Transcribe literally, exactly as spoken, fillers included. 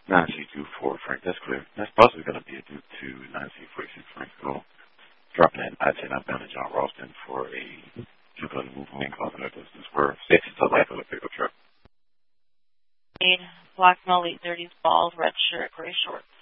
nine C two for Frank. That's clear. That's possibly going to be a due to nine C forty-six Frank Go. Dropping that I ten outbound to John Ralston for a Jupiter moving wing causing a distance for safety to life of the pickup truck. Black male, late thirties, bald, red shirt, gray shorts.